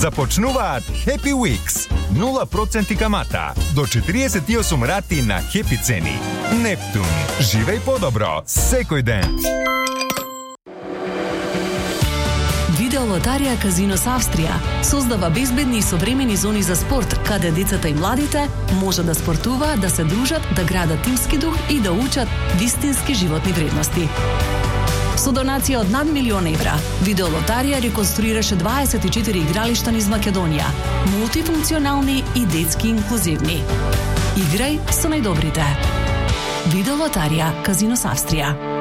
Започнуваат Happy Weeks. 0% камата. До 48 рати на Happy цени. Нептун. Живеј подобро секој ден. Видеолотарија Казинос Австрија создава безбедни и современи зони за спорт, каде децата и младите може да спортуваат, да се дружат, да градат тимски дух и да учат вистински животни вредности. Со донација од над €1.000.000, Видеолотарија реконструираше 24 игралишта низ Македонија, мултифункционални и детски инклузивни. Играј со најдобрите. Видеолотарија Казинос Австрија.